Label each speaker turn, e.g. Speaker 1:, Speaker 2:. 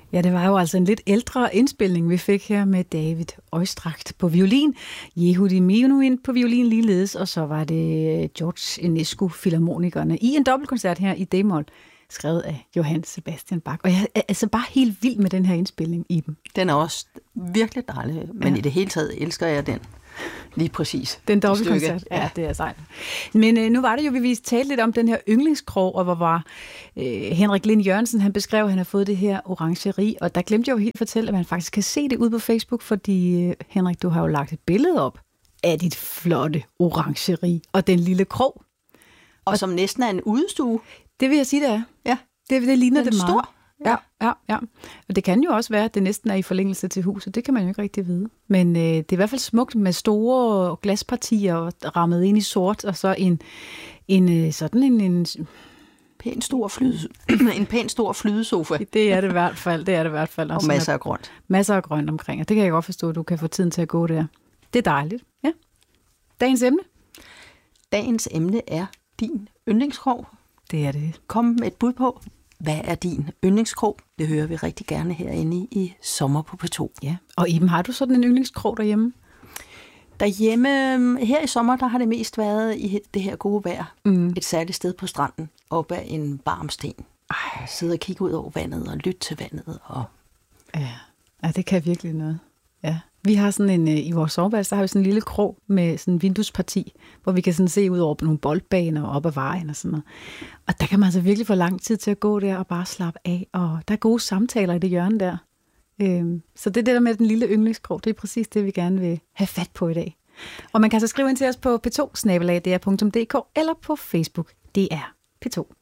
Speaker 1: Ja, det var jo altså en lidt ældre indspilning, vi fik her med David Oistrakh på violin, Yehudi Menuhin på violin ligeledes, og så var det George Enescu Filharmonikerne i en dobbeltkoncert her i D-mol, skrevet af Johann Sebastian Bach. Og jeg er altså bare helt vild med den her indspilning i dem.
Speaker 2: Den er også virkelig dejlig, men i det hele taget elsker jeg den. Lige præcis.
Speaker 1: Den dobbeltkoncert, ja, det er sejt. Men nu var det jo, vi talte lidt om den her yndlingskrog, og hvor var Henrik Lind Jørgensen, han beskrev, at han har fået det her orangeri, og der glemte jeg jo helt at fortælle, at man faktisk kan se det ude på Facebook, fordi Henrik, du har jo lagt et billede op af dit flotte orangeri og den lille krog.
Speaker 2: Og som næsten er en udestue.
Speaker 1: Det vil jeg sige, det er.
Speaker 2: Ja.
Speaker 1: Det ligner det meget.
Speaker 2: Stor.
Speaker 1: Ja. Og det kan jo også være, at det næsten er i forlængelse til huset. Det kan man jo ikke rigtig vide. Men det er i hvert fald smukt med store glaspartier rammet ind i sort, og så en
Speaker 2: pæn stor flydesofa.
Speaker 1: Det er det i hvert fald.
Speaker 2: Og masser af grønt.
Speaker 1: Masser af grønt omkring, og det kan jeg godt forstå, at du kan få tiden til at gå der. Det er dejligt. Ja. Dagens emne?
Speaker 2: Dagens emne er din yndlingskrog.
Speaker 1: Det er det.
Speaker 2: Kom med et bud på, hvad er din yndlingskrog? Det hører vi rigtig gerne herinde i Sommer på P2.
Speaker 1: Ja. Og Iben, har du sådan en yndlingskrog derhjemme?
Speaker 2: Derhjemme, her i sommer, der har det mest været i det her gode vejr. Et særligt sted på stranden, op ad en varm sten. Sidde og kigge ud over vandet og lytte til vandet.
Speaker 1: Ja, det kan virkelig noget. Ja. Vi har sådan i vores soveværelse, der har vi sådan en lille krog med sådan en vinduesparti, hvor vi kan sådan se ud over på nogle boldbaner og op ad vejen og sådan noget. Og der kan man altså virkelig få lang tid til at gå der og bare slappe af. Og der er gode samtaler i det hjørne der. Så det er det der med den lille yndlingskrog, det er præcis det, vi gerne vil have fat på i dag. Og man kan så skrive ind til os på p2@dr.dk eller på Facebook. Det er P2.